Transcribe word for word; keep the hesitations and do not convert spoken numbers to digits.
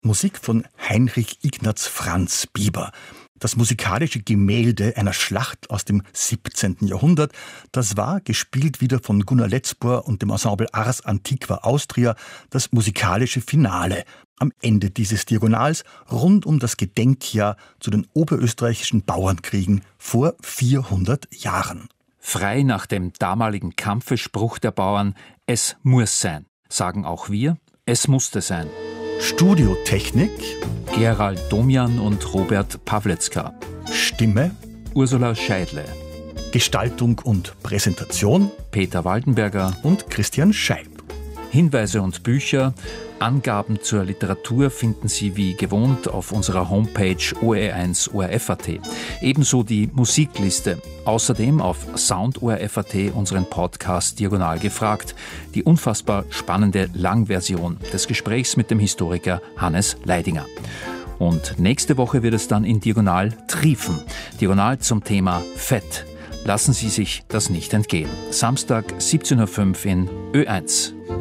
Musik von Heinrich Ignaz Franz Bieber. Das musikalische Gemälde einer Schlacht aus dem siebzehnten Jahrhundert, das war, gespielt wieder von Gunnar Letzbohr und dem Ensemble Ars Antiqua Austria, das musikalische Finale am Ende dieses Diagonals rund um das Gedenkjahr zu den oberösterreichischen Bauernkriegen vor vierhundert Jahren. Frei nach dem damaligen Kampfespruch der Bauern, es muss sein, sagen auch wir, es musste sein. Studiotechnik Gerald Domian und Robert Pawletzka. Stimme Ursula Scheidle. Gestaltung und Präsentation Peter Waldenberger und Christian Scheib. Hinweise und Bücher, Angaben zur Literatur finden Sie wie gewohnt auf unserer Homepage O R F eins O R F Punkt A T. Ebenso die Musikliste. Außerdem auf Sound O R F Punkt A T unseren Podcast Diagonal gefragt. Die unfassbar spannende Langversion des Gesprächs mit dem Historiker Hannes Leidinger. Und nächste Woche wird es dann in Diagonal triefen. Diagonal zum Thema Fett. Lassen Sie sich das nicht entgehen. Samstag siebzehn Uhr fünf in Ö eins.